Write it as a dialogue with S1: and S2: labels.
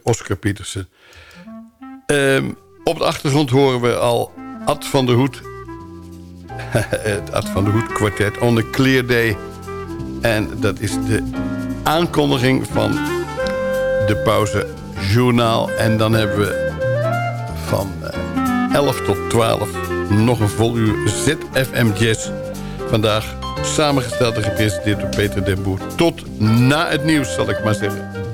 S1: Oscar Peterson. Op de achtergrond horen we al Ad van der Hoed. Het Ad van der Hoed kwartet On a Clear Day. En dat is de aankondiging van de pauzejournaal. En dan hebben we van 11 tot 12 nog een vol uur ZFM Jazz. Vandaag samengesteld en gepresenteerd door Peter den Boer. Tot na het nieuws, zal ik maar zeggen.